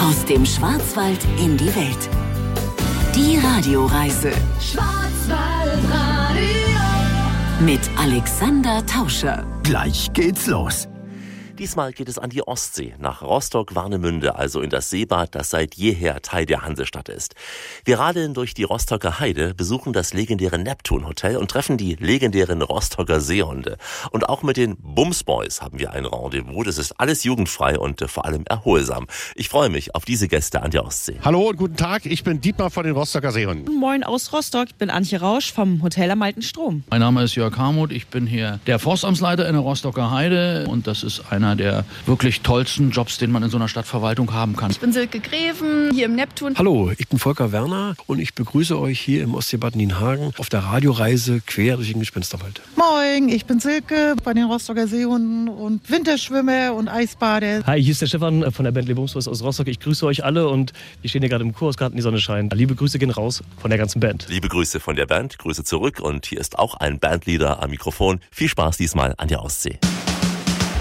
Aus dem Schwarzwald in die Welt. Die Radioreise. Schwarzwaldradio. Mit Alexander Tauscher. Gleich geht's los. Diesmal geht es an die Ostsee, nach Rostock-Warnemünde, also in das Seebad, das seit jeher Teil der Hansestadt ist. Wir radeln durch die Rostocker Heide, besuchen das legendäre Neptun-Hotel und treffen die legendären Rostocker Seehunde. Und auch mit den Bumsboys haben wir ein Rendezvous. Das ist alles jugendfrei und vor allem erholsam. Ich freue mich auf diese Gäste an der Ostsee. Hallo und guten Tag, ich bin Dietmar von den Rostocker Seehunden. Moin aus Rostock, ich bin Antje Rausch vom Hotel am Alten Strom. Mein Name ist Jörg Harmuth, ich bin hier der Forstamtsleiter in der Rostocker Heide und das ist einer der wirklich tollsten Jobs, den man in so einer Stadtverwaltung haben kann. Ich bin Silke Greven, hier im Neptun. Hallo, ich bin Volker Werner und ich begrüße euch hier im Ostseebad Nienhagen auf der Radioreise quer durch den Gespensterwald. Moin, ich bin Silke bei den Rostocker Seehunden und Winterschwimmer und Eisbade. Hi, hier ist der Stefan von der Band Lebungsbus aus Rostock. Ich grüße euch alle und wir stehen hier gerade im Kursgarten, die Sonne scheint. Liebe Grüße gehen raus von der ganzen Band. Liebe Grüße von der Band, Grüße zurück und hier ist auch ein Bandleader am Mikrofon. Viel Spaß diesmal an der Ostsee.